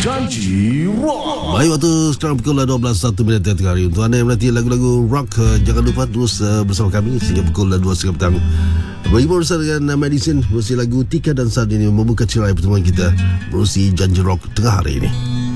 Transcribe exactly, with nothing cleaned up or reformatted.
Janji Rock. Baik, waktu sekarang pukul dua belas satu minit tengah hari. Untuk anda yang menanti lagu-lagu rock, uh, jangan lupa terus uh, bersama kami sehingga pukul dua tiga puluh petang. Berhibur bersama dengan uh, Medicine, berusi lagu Tika dan Sardini membuka cerai pertemuan kita berusi Janji Rock tengah hari ini.